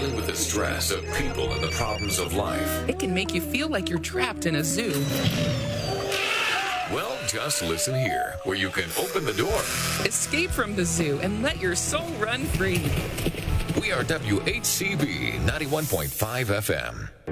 dealing with the stress of people and the problems of life? It can make you feel like you're trapped in a zoo. Well, just listen here, where you can open the door. Escape from the zoo and let your soul run free. We are WHCB 91.5 FM.